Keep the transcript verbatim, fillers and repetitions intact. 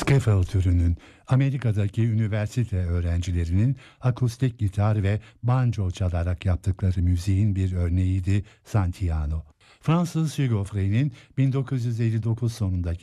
Skiffle türünün Amerika'daki üniversite öğrencilerinin akustik gitar ve banjo çalarak yaptıkları müziğin bir örneğiydi Santillano. Fransız Hugo Frey'nin bin dokuz yüz elli dokuz sonundaki